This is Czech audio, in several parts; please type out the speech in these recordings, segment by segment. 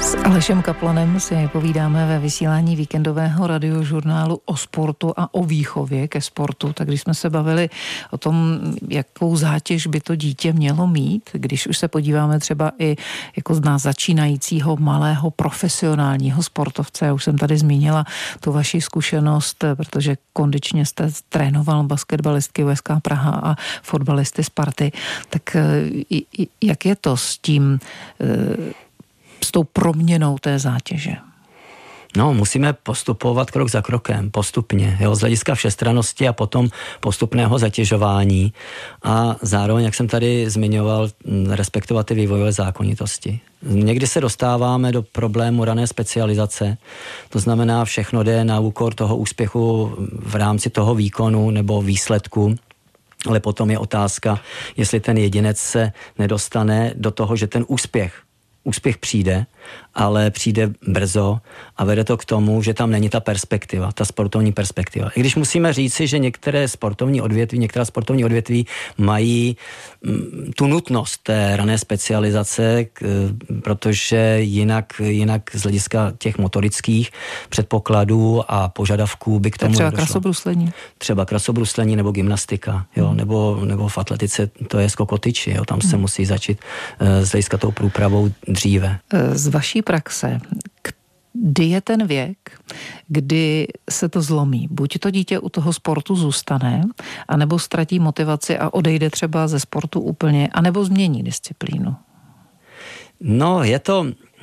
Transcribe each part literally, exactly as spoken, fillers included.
S Alešem Kaplanem si povídáme ve vysílání víkendového radiožurnálu o sportu a o výchově ke sportu. Tak když jsme se bavili o tom, jakou zátěž by to dítě mělo mít, když už se podíváme třeba i jako z nás začínajícího malého profesionálního sportovce, já už jsem tady zmínila tu vaši zkušenost, protože kondičně jste trénoval basketbalistky U S K Praha a fotbalisty Sparty, tak jak je to s tím, s tou proměnou té zátěže? No, musíme postupovat krok za krokem, postupně, jo, z hlediska všestrannosti a potom postupného zatěžování a zároveň, jak jsem tady zmiňoval, respektovat ty vývojové zákonitosti. Někdy se dostáváme do problému rané specializace, to znamená, všechno jde na úkor toho úspěchu v rámci toho výkonu nebo výsledku, ale potom je otázka, jestli ten jedinec se nedostane do toho, že ten úspěch Úspěch přijde, ale přijde brzo a vede to k tomu, že tam není ta perspektiva, ta sportovní perspektiva. I když musíme říci, že některé sportovní odvětví, některá sportovní odvětví mají m, tu nutnost té rané specializace, k, protože jinak, jinak z hlediska těch motorických předpokladů a požadavků by k tomu třeba krasobruslení. Třeba krasobruslení nebo gymnastika, jo, hmm. nebo, nebo v atletice to je skokotyči, jo, tam hmm. se musí začít uh, z hlediska tou průpravou dříve. Z vaší praxe, kdy je ten věk, kdy se to zlomí? Buď to dítě u toho sportu zůstane, anebo ztratí motivaci a odejde třeba ze sportu úplně, anebo změní disciplínu? No, je to...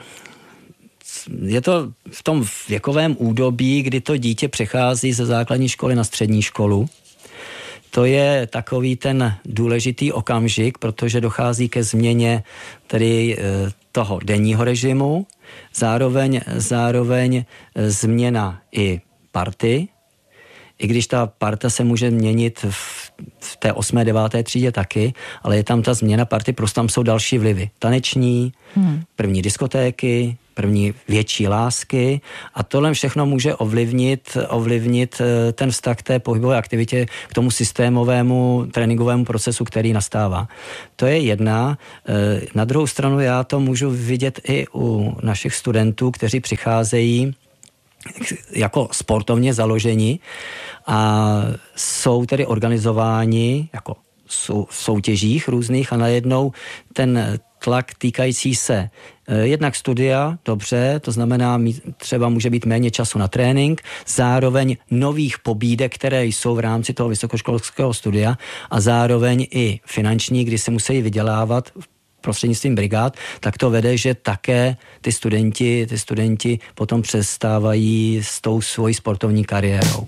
Je to v tom věkovém údobí, kdy to dítě přechází ze základní školy na střední školu. To je takový ten důležitý okamžik, protože dochází ke změně tedy toho denního režimu, zároveň, zároveň změna i party, i když ta parta se může měnit v, v té osmé, deváté třídě taky, ale je tam ta změna party, prostě tam jsou další vlivy. Taneční, hmm. první diskotéky, první větší lásky a tohle všechno může ovlivnit, ovlivnit ten vztah k té pohybové aktivitě, k tomu systémovému tréninkovému procesu, který nastává. To je jedna. Na druhou stranu já to můžu vidět i u našich studentů, kteří přicházejí jako sportovně založeni a jsou tedy organizováni jako v soutěžích různých a najednou ten tlak týkající se jednak studia, dobře, to znamená, třeba může být méně času na trénink, zároveň nových pobídek, které jsou v rámci toho vysokoškolského studia a zároveň i finanční, kdy se musí vydělávat prostřednictvím brigád, tak to vede, že také ty studenti, ty studenti potom přestávají s tou svojí sportovní kariérou.